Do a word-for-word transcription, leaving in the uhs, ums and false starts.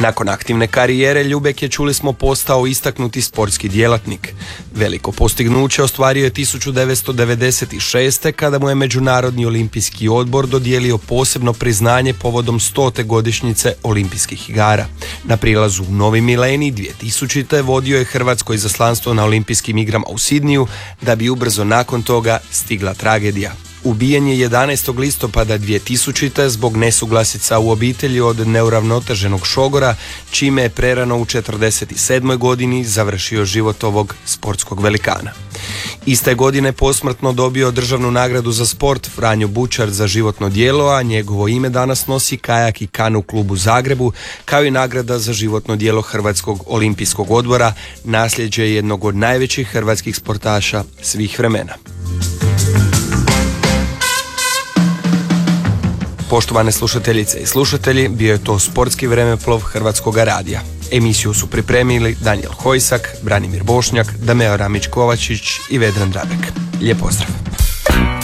Nakon aktivne karijere Ljubek je, čuli smo, postao istaknuti sportski djelatnik. Veliko postignuće ostvario je tisuću devetsto devedeset šeste. kada mu je Međunarodni olimpijski odbor dodijelio posebno priznanje povodom stote godišnjice olimpijskih igara. Na prilazu u novi milenij dvije tisućite. vodio je hrvatsko izaslanstvo na olimpijskim igrama u Sidniju, da bi ubrzo nakon toga stigla tragedija. Ubijen je jedanaestog listopada dvije tisućite. zbog nesuglasica u obitelji od neuravnoteženog šogora, čime je prerano u četrdeset sedmoj godini završio život ovog sportskog velikana. Iste godine posmrtno dobio državnu nagradu za sport Franjo Bučar za životno djelo, a njegovo ime danas nosi Kajak i kanu klub u Zagrebu, kao i nagrada za životno djelo Hrvatskog olimpijskog odbora, nasljeđe jednog od najvećih hrvatskih sportaša svih vremena. Poštovane slušateljice i slušatelji, bio je to sportski vremeplov Hrvatskog radija. Emisiju su pripremili Danijel Hojsak, Branimir Bošnjak, Dameo Ramić Kovačić i Vedran Drabek. Lijep pozdrav!